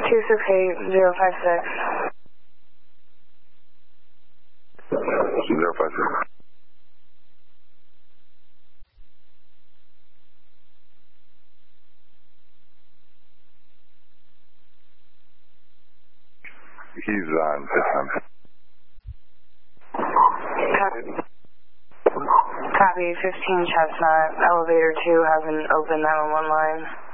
268-056. 056. He's on 600. Copy 15 Chestnut. Elevator 2 has an open 911 line.